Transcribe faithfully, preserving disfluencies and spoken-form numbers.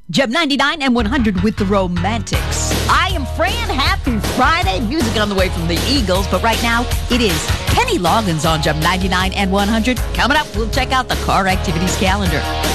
Gem ninety-nine and one hundred with the Romantics. I am Fran. Happy Friday. Music on the way from the Eagles, but right now it is Kenny Loggins on Gem ninety-nine and one hundred. Coming up, we'll check out the car activities calendar.